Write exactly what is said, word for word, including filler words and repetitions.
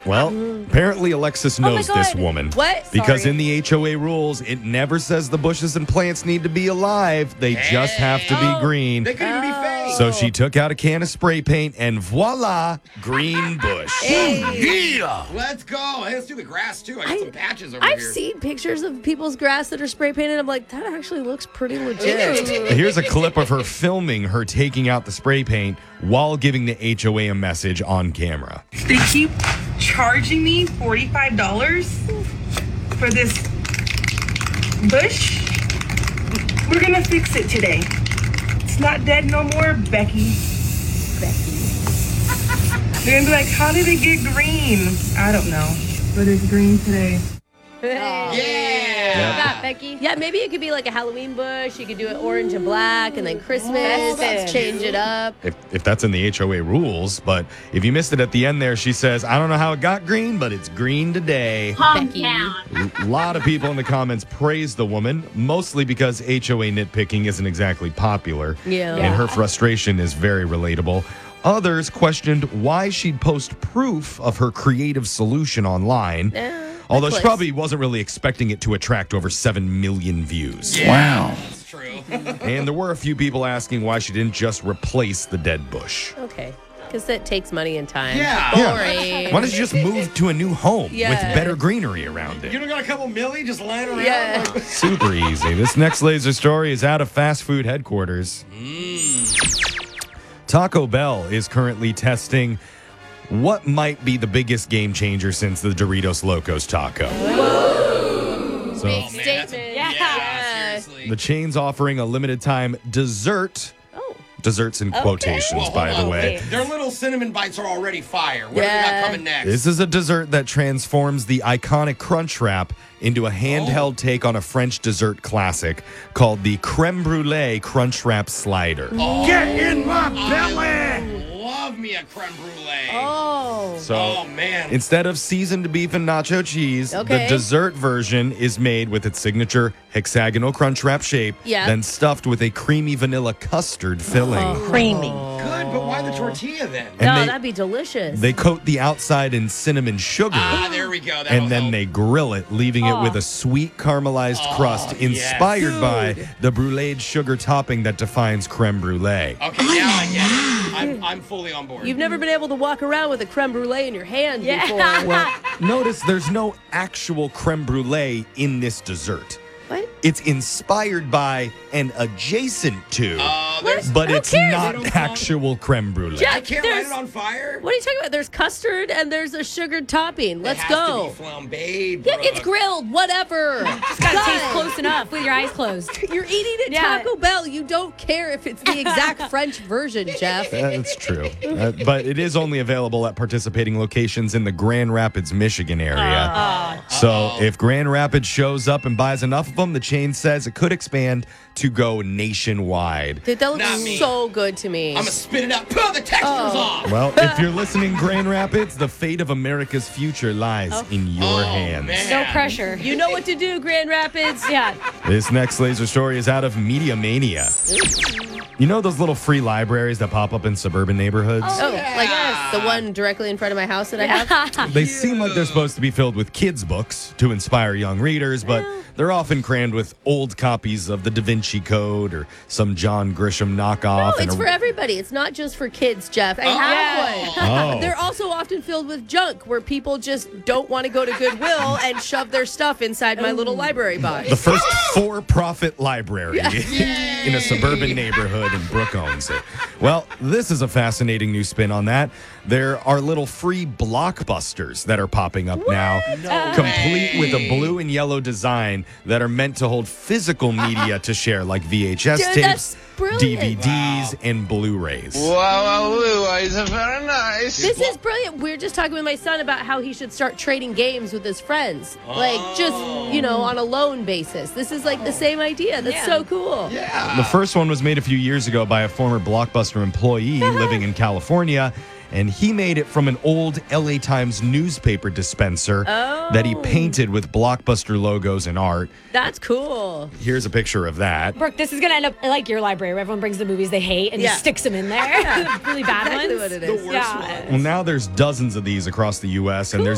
Well, apparently Alexis Oh my knows this God. woman. What? Because Sorry. in the H O A rules, it never says the bushes and plants need to be alive. They just have to be Oh, green. They couldn't even be fake. So she took out a can of spray paint and voila, green bush. Yeah. Let's go. Hey, let's do the grass too. I got I- some patches over I've here. seen pictures of people's grass that are spray painted. I'm like, that actually looks pretty legit. Here's a clip of her filming her taking out the spray paint while giving the H O A a message on camera. They keep charging me forty-five dollars for this bush. We're gonna fix it today. It's not dead no more, Becky. Becky. They're gonna be like, how did it get green? I don't know, but it's green today. Yeah. Stop, Becky. Yeah, maybe it could be like a Halloween bush. You could do it orange and black, and then Christmas. Festive. Change it up. If, if that's in the H O A rules, but if you missed it at the end there, she says, I don't know how it got green, but it's green today. Becky. A lot of people in the comments praise the woman, mostly because H O A nitpicking isn't exactly popular. Yeah. And her frustration is very relatable. Others questioned why she'd post proof of her creative solution online. Eh, Although she clicks. probably wasn't really expecting it to attract over seven million views. Wow. That's true. And there were a few people asking why she didn't just replace the dead bush. Okay. Because that takes money and time. Yeah. Boring. Why don't you just move to a new home Yeah. with better greenery around You it? don't got a couple million just lying around? Yeah. Like, Super easy. This next laser story is out of fast food headquarters. Taco Bell is currently testing what might be the biggest game changer since the Doritos Locos Taco. So Big oh, man, that's a- statement. yeah, Yeah. seriously. the chain's offering a limited time dessert. Oh. Desserts in quotations, Well, by hold the on. way. Their little cinnamon bites are already fire. What do we Yeah. got coming next? This is a dessert that transforms the iconic Crunch Wrap into a handheld Oh. take on a French dessert classic called the Creme Brulee Crunch Wrap Slider. Get in my belly! Love me a creme brulee. Oh. So Oh, man. instead of seasoned beef and nacho cheese, Okay. the dessert version is made with its signature hexagonal Crunch Wrap shape, Yeah. then stuffed with a creamy vanilla custard filling. Creamy. Good, but why the tortilla then? And no, they- that'd be delicious. They coat the outside in cinnamon sugar. Ah, there we go. That'll And then help. they grill it, leaving it Oh. with a sweet caramelized crust yes. inspired by the bruleed sugar topping that defines creme brulee. Okay, now I get it. I'm, I'm fully on board. You've never been able to walk around with a creme brulee in your hand Yeah. before. Well, notice there's no actual creme brulee in this dessert. What? It's inspired by and adjacent to, Uh, there's, but Who it's cares? They not don't actual creme brulee. Yeah. I can't light there's- it on fire? What are you talking about? There's custard and there's a sugared topping. Let's it has go. To be flambéed, Yeah, it's Brooke. grilled. Whatever. Just gotta taste close enough with your eyes closed. You're eating at Yeah. Taco Bell. You don't care if it's the exact French version, Jeff. That's true. Uh, but it is only available at participating locations in the Grand Rapids, Michigan area. So if Grand Rapids shows up and buys enough of them, the chain says it could expand to go nationwide. Dude, that looks Not me. so good to me. I'm gonna spit it out. Pull the texture's off. Well, if you're listening, Grand Rapids, the fate of America's future lies in your Oh, hands. man. No pressure. You know what to do, Grand Rapids. Yeah. This next laser story is out of Media Mania. You know those little free libraries that pop up in suburban neighborhoods? Oh, like the one directly in front of my house that I have? They seem like they're supposed to be filled with kids' books to inspire young readers, but they're often crammed with old copies of the Da Vinci Code or some John Grisham knockoff. No, and it's a- for everybody. It's not just for kids, Jeff. I Oh. have one. Oh. They're also often filled with junk where people just don't want to go to Goodwill and shove their stuff inside my little library box. The first for-profit library in a suburban neighborhood, and Brooke owns it. Well, this is a fascinating new spin on that. There are little free blockbusters that are popping up now, complete with a blue and yellow design that are meant to hold physical media to share, like V H S Dude, tapes, that's brilliant. D V Ds, and Blu-rays. Wow, it's very nice. This is brilliant. We were just talking with my son about how he should start trading games with his friends. Like, just, you know, on a loan basis. This is like the same idea. That's Yeah. so cool. Yeah. The first one was made a few years ago by a former Blockbuster employee living in California, and he made it from an old L A Times newspaper dispenser that he Oh. painted with Blockbuster logos and art. That's cool. Here's a picture of that. Brooke, this is going to end up like your library where everyone brings the movies they hate and Yeah. just sticks them in there. really bad Exactly ones. what it The is. worst Yeah. one. Well, now there's dozens of these across the U S, and there's